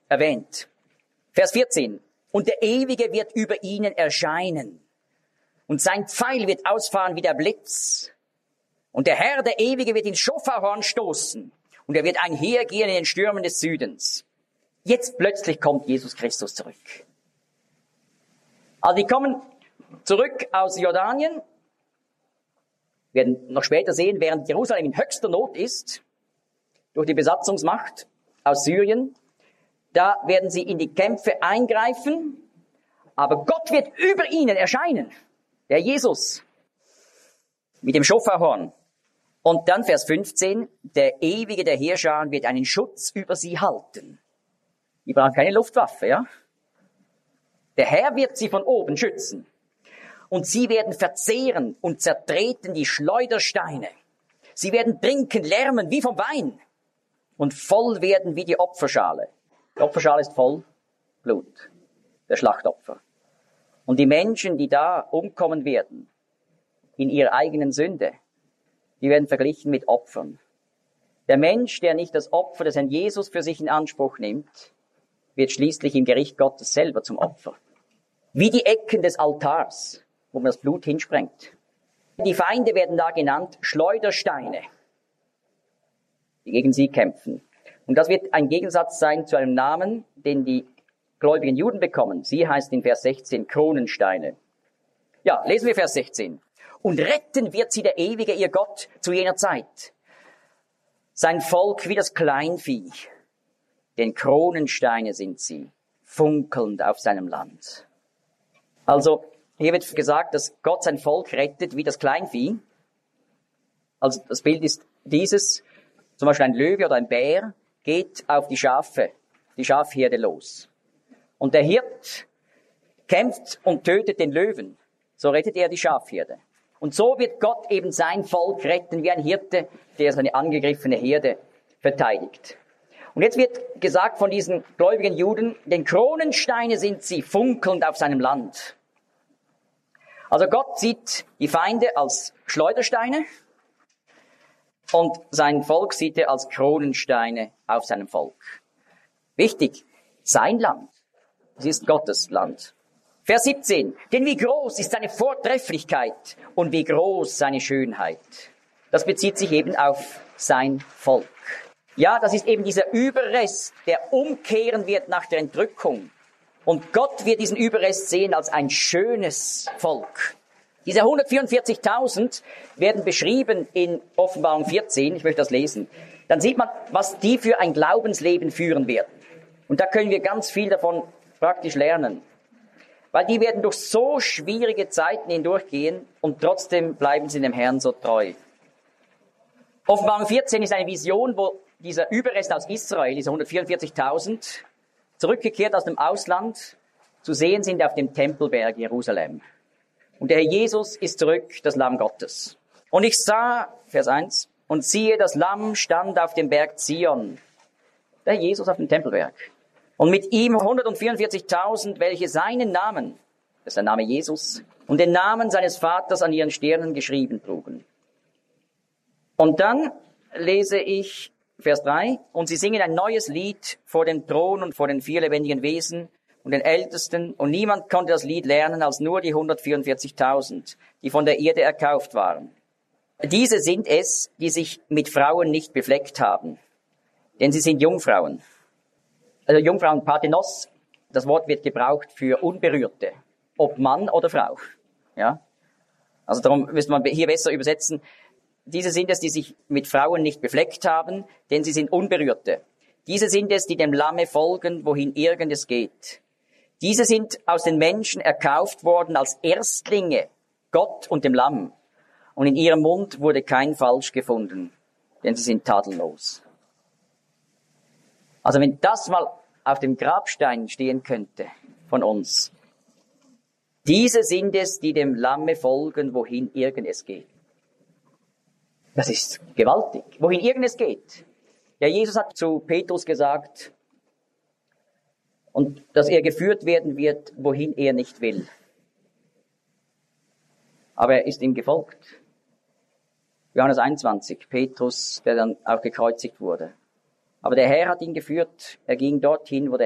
erwähnt. Vers 14. Und der Ewige wird über ihnen erscheinen. Und sein Pfeil wird ausfahren wie der Blitz. Und der Herr, der Ewige, wird ins Schofarhorn stoßen. Und er wird einhergehen in den Stürmen des Südens. Jetzt plötzlich kommt Jesus Christus zurück. Also die kommen zurück aus Jordanien. Wir werden noch später sehen, während Jerusalem in höchster Not ist, durch die Besatzungsmacht aus Syrien, da werden sie in die Kämpfe eingreifen. Aber Gott wird über ihnen erscheinen. Der Jesus. Mit dem Schofarhorn. Und dann Vers 15. Der Ewige der Heerscharen wird einen Schutz über sie halten. Die brauchen keine Luftwaffe, ja? Der Herr wird sie von oben schützen. Und sie werden verzehren und zertreten die Schleudersteine. Sie werden trinken, lärmen wie vom Wein. Und voll werden wie die Opferschale. Die Opferschale ist voll Blut. Der Schlachtopfer. Und die Menschen, die da umkommen werden, in ihrer eigenen Sünde, die werden verglichen mit Opfern. Der Mensch, der nicht das Opfer des Herrn Jesus für sich in Anspruch nimmt, wird schließlich im Gericht Gottes selber zum Opfer. Wie die Ecken des Altars, wo man das Blut hinsprengt. Die Feinde werden da genannt Schleudersteine, die gegen sie kämpfen. Und das wird ein Gegensatz sein zu einem Namen, den die gläubigen Juden bekommen. Sie heißt in Vers 16 Kronensteine. Ja, lesen wir Vers 16. Und retten wird sie der Ewige, ihr Gott, zu jener Zeit. Sein Volk wie das Kleinvieh. Denn Kronensteine sind sie, funkelnd auf seinem Land. Also, hier wird gesagt, dass Gott sein Volk rettet wie das Kleinvieh. Also, das Bild ist dieses, zum Beispiel ein Löwe oder ein Bär geht auf die Schafherde los. Und der Hirt kämpft und tötet den Löwen. So rettet er die Schafherde. Und so wird Gott eben sein Volk retten, wie ein Hirte, der seine angegriffene Herde verteidigt. Und jetzt wird gesagt von diesen gläubigen Juden, denn Kronensteine sind sie, funkelnd auf seinem Land. Also Gott sieht die Feinde als Schleudersteine und sein Volk sieht er als Kronensteine auf seinem Volk. Wichtig, sein Land. Es ist Gottes Land. Vers 17. Denn wie groß ist seine Vortrefflichkeit und wie groß seine Schönheit. Das bezieht sich eben auf sein Volk. Ja, das ist eben dieser Überrest, der umkehren wird nach der Entrückung. Und Gott wird diesen Überrest sehen als ein schönes Volk. Diese 144.000 werden beschrieben in Offenbarung 14. Ich möchte das lesen. Dann sieht man, was die für ein Glaubensleben führen werden. Und da können wir ganz viel davon praktisch lernen. Weil die werden durch so schwierige Zeiten hindurchgehen und trotzdem bleiben sie dem Herrn so treu. Offenbarung 14 ist eine Vision, wo dieser Überrest aus Israel, diese 144.000, zurückgekehrt aus dem Ausland, zu sehen sind auf dem Tempelberg Jerusalem. Und der Herr Jesus ist zurück, das Lamm Gottes. Und ich sah, Vers 1, und siehe, das Lamm stand auf dem Berg Zion. Der Herr Jesus auf dem Tempelberg. Und mit ihm 144.000, welche seinen Namen, das ist der Name Jesus, und den Namen seines Vaters an ihren Stirnen geschrieben trugen. Und dann lese ich Vers 3, und sie singen ein neues Lied vor dem Thron und vor den 4 lebendigen Wesen und den Ältesten, und niemand konnte das Lied lernen als nur die 144.000, die von der Erde erkauft waren. Diese sind es, die sich mit Frauen nicht befleckt haben, denn sie sind Jungfrauen. Also Jungfrauen, Parthenos, das Wort wird gebraucht für Unberührte, ob Mann oder Frau. Ja, also darum müsste man hier besser übersetzen. Diese sind es, die sich mit Frauen nicht befleckt haben, denn sie sind Unberührte. Diese sind es, die dem Lamme folgen, wohin irgend es geht. Diese sind aus den Menschen erkauft worden als Erstlinge, Gott und dem Lamm. Und in ihrem Mund wurde kein Falsch gefunden, denn sie sind tadellos. Also wenn das mal auf dem Grabstein stehen könnte von uns. Diese sind es, die dem Lamme folgen, wohin irgend es geht. Das ist gewaltig. Wohin irgend es geht. Ja, Jesus hat zu Petrus gesagt, und dass er geführt werden wird, wohin er nicht will. Aber er ist ihm gefolgt. Johannes 21, Petrus, der dann auch gekreuzigt wurde. Aber der Herr hat ihn geführt, er ging dorthin, wo der